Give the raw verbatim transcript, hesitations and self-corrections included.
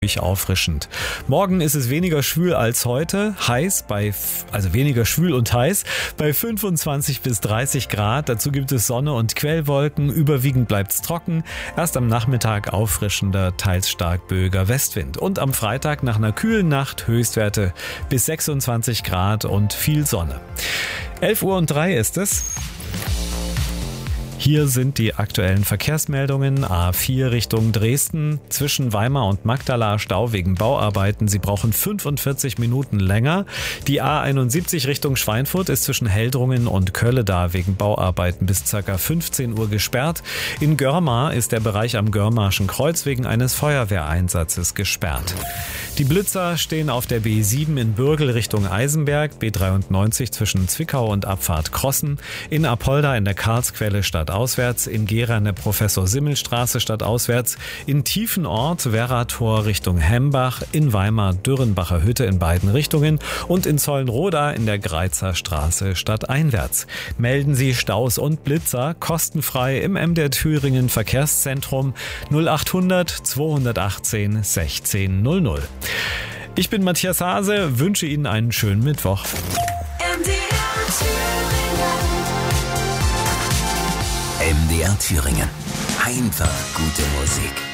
auffrischend. Morgen ist es weniger schwül als heute, heiß bei, also weniger schwül und heiß bei fünfundzwanzig bis dreißig Grad. Dazu gibt es Sonne und Quellwolken, überwiegend bleibt es trocken. Erst am Nachmittag auffrischender, teils stark böiger Westwind. Und am Freitag nach einer kühlen Nacht Höchstwerte bis sechsundzwanzig Grad und viel Sonne. elf Uhr und drei ist es. Hier sind die aktuellen Verkehrsmeldungen. A vier Richtung Dresden, zwischen Weimar und Magdala Stau wegen Bauarbeiten. Sie brauchen fünfundvierzig Minuten länger. Die A einundsiebzig Richtung Schweinfurt ist zwischen Heldrungen und Kölleda wegen Bauarbeiten bis ca. fünfzehn Uhr gesperrt. In Görmar ist der Bereich am Görmarschen Kreuz wegen eines Feuerwehreinsatzes gesperrt. Die Blitzer stehen auf der B sieben in Bürgel Richtung Eisenberg, B dreiundneunzig zwischen Zwickau und Abfahrt Krossen, in Apolda in der Karlsquelle stadtauswärts, in Gera in der Professor-Simmel-Straße stadtauswärts, in Tiefenort Werrator Richtung Hembach, in Weimar Dürrenbacher Hütte in beiden Richtungen und in Zollenroda in der Greizer Straße stadteinwärts. Melden Sie Staus und Blitzer kostenfrei im M D R Thüringen Verkehrszentrum null achthundert zweihundertachtzehn sechzehn null null. Ich bin Matthias Hase, wünsche Ihnen einen schönen Mittwoch. M D R Thüringen. M D R Thüringen. Einfach gute Musik.